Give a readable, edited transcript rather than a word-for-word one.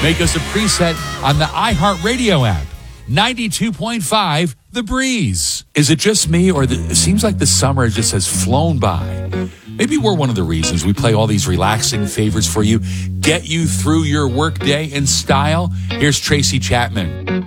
Make us a preset on the iHeartRadio app. 92.5 The Breeze. Is it just me, or it seems like the summer just has flown by? Maybe we're one of the reasons we play all these relaxing favorites for you. Get you through your workday in style. Here's Tracy Chapman.